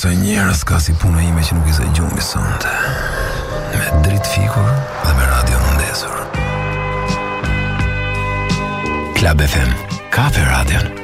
sa njerës ka si puna ime që nuk i sa gjumi sonte. Me dritë fikur dhe me radio në ndesur. Klab FM, kafe radion.